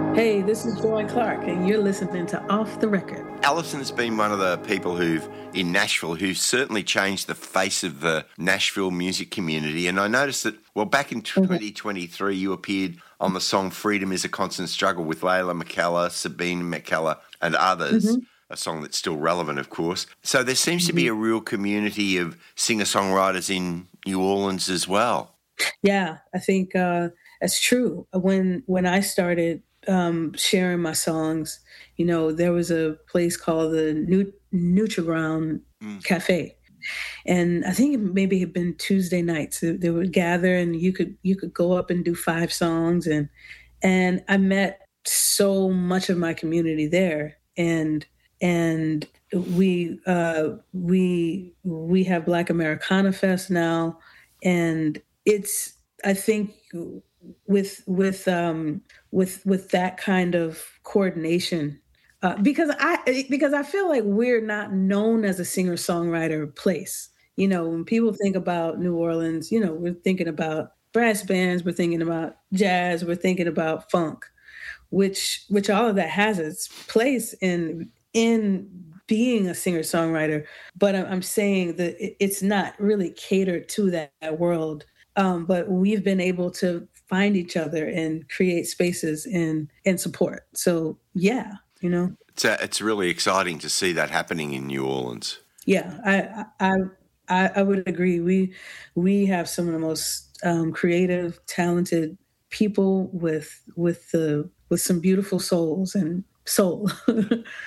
Hey, this is Joy Clark, and you're listening to Off the Record. Alison's been one of the people in Nashville, who've certainly changed the face of the Nashville music community. And I noticed that, well, back in 2023, you appeared on the song Freedom is a Constant Struggle with Layla McKellar, Sabine McKellar, and others. A song that's still relevant, of course. So there seems to be a real community of singer-songwriters in New Orleans as well. Yeah, I think that's true. When I started sharing my songs, there was a place called the Nutriground Cafe. And I think it maybe had been Tuesday nights. They would gather, and you could go up and do 5 songs, and I met so much of my community there, and we have Black Americana Fest now, and it's, I think, with that kind of coordination. Because I feel like we're not known as a singer-songwriter place. When people think about New Orleans, we're thinking about brass bands, we're thinking about jazz, we're thinking about funk, which all of that has its place in being a singer-songwriter. But I'm saying that it's not really catered to that world. But we've been able to find each other and create spaces and support. So yeah. It's really exciting to see that happening in New Orleans. Yeah, I would agree. We have some of the most creative, talented people with some beautiful souls and soul.